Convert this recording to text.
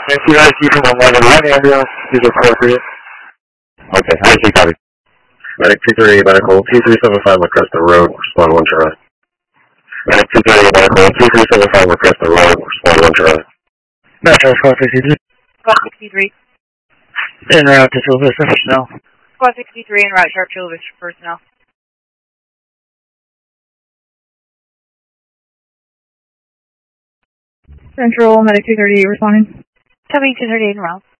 NCIC from 111 ambulance is appropriate. Okay, I see, copy. Medic 238 medical 2375 McCresta Road, respond 1 Charlie. Medic 238 medical 2375 McCresta Road, respond 1 Charlie. Metro Squad 63. Squad 63. En route to Chula Vista personnel. Squad 63 en route sharp Chula Vista personnel. Central, Medic 238 responding. Copy 238 en route.